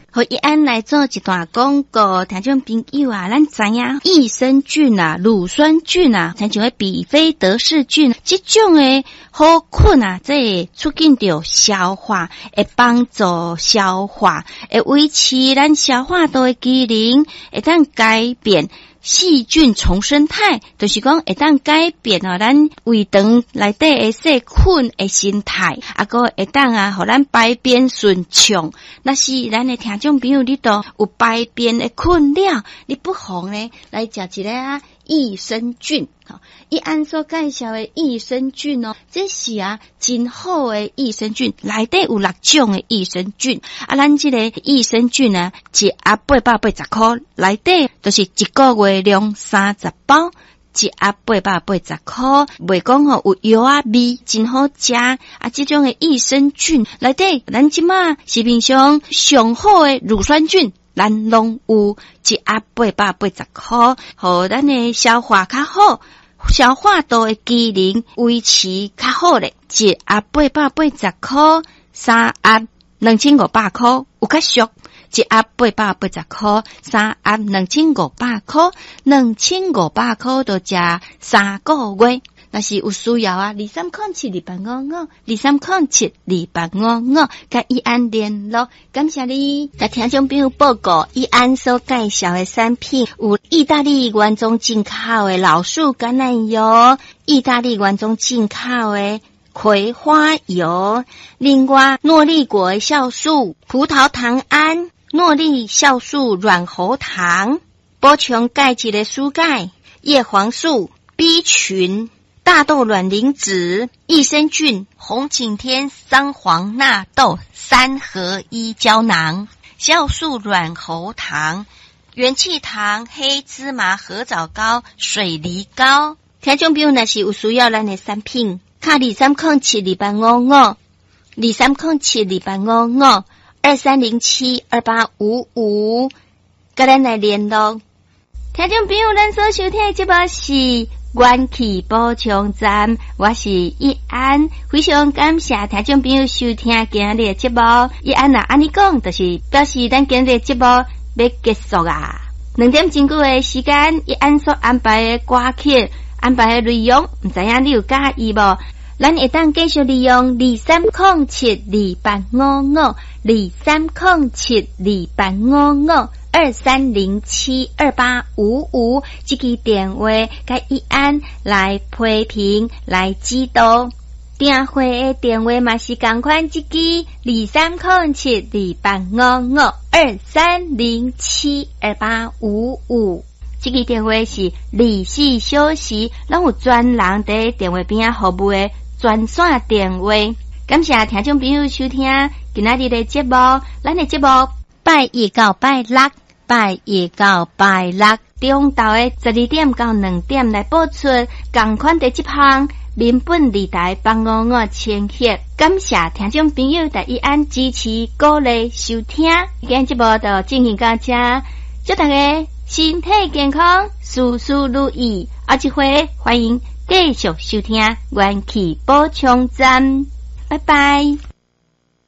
和一安来做一段广告，听众朋友啊，咱知影益生菌啊、乳酸菌啊，像像比菲德氏菌，这种的好菌啊，这促进着消化，会帮助消化，会维持咱消化道的机能，会当改变细菌重生态，就是讲会当改变咱胃肠内底的细菌的生态，个会当互咱排便顺畅。那是咱的听众朋友，你都有排便的困扰，你不妨呢来食一个益生菌。一安所介绍的益生菌这是真好的益生菌，内底有6种的益生菌。咱这个益生菌一盒880块，内底就是一个月量30包，一盒880块，袂讲有药味，真好食。这种的益生菌内底，咱即马市面上上好的乳酸菌。咱拢有一盒880块，互咱的消化较好，消化道的机能维持较好咧。一盒880块，3盒2500块，有较俗。一盒880块，3盒2500块，2500块就食3个月。若是有需要23072855，23072855，甲一安联络。感谢你，甲听众朋友报告，一安所介绍的产品有意大利原装进口的老树橄榄油，意大利原装进口的葵花油，另外诺丽果酵素、葡萄糖胺、诺丽酵素软喉糖，补充钙质的蔬钙、叶黄素、B 群。大豆卵磷脂、益生菌、红景天桑黄纳豆3合1胶囊、酵素软喉糖、元气糖、黑芝麻合枣膏、水梨膏。听众朋友若是有需要咱的产品，卡23072855，23072855，甲咱来联络。听众朋友，咱所收听的节目是元气补充站，我是一安，非常感谢听众朋友收听今日的节目。一安安尼讲，就是表示咱今日的节目要结束2点钟的时间，一安所安排的歌曲、安排的内容，唔知影你有介意无？咱会当继续利用23072855，23072855这个电话，甲一安来批评来指导。订货的电话嘛是同款，这个23072855，23072855。这个电话是24小时，拢有专人在电话边服务的专线电话。感谢听众朋友收听今仔日的节目，咱的节目拜一到拜六，中昼的12点到2点来播出，同款的这项民本电台855千赫。感谢听众朋友在一安支持鼓励收听，今日节目就进行到这，祝大家身体健康，事事如意。下一回欢迎继续收听元气补充站，拜拜。